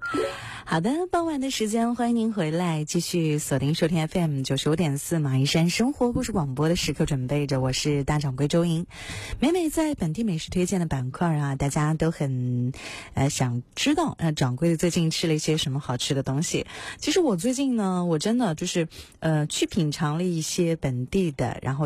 好的，傍晚的时间，欢迎您回来，继续锁定收听 FM95.4马鞍山生活故事广播的时刻，准备着，我是大掌柜周莹。每每在本地美食推荐的板块啊，大家都很想知道掌柜最近吃了一些什么好吃的东西。其实我最近呢，我真的就是去品尝了一些本地的，然后